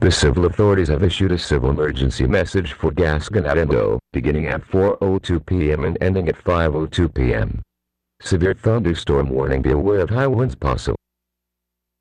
The civil authorities have issued a civil emergency message for Gascon and Indo, beginning at 4:02 p.m. and ending at 5:02 p.m. Severe thunderstorm warning. Be aware of high winds possible.